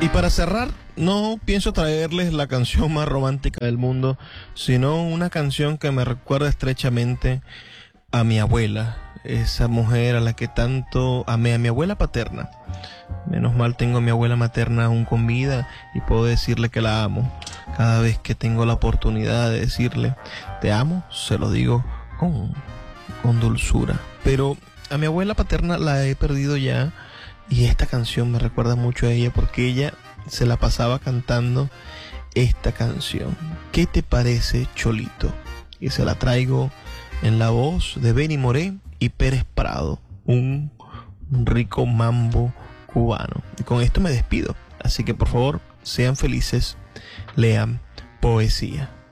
Y para cerrar, no pienso traerles la canción más romántica del mundo, sino una canción que me recuerda estrechamente a mi abuela, esa mujer a la que tanto amé, a mi abuela paterna. Menos mal tengo a mi abuela materna aún con vida y puedo decirle que la amo. Cada vez que tengo la oportunidad de decirle te amo, se lo digo con dulzura. Pero a mi abuela paterna la he perdido ya y esta canción me recuerda mucho a ella porque ella se la pasaba cantando esta canción. ¿Qué te parece, Cholito? Y se la traigo en la voz de Benny Moré y Pérez Prado, un rico mambo cubano. Y con esto me despido. Así que por favor, sean felices, lean poesía.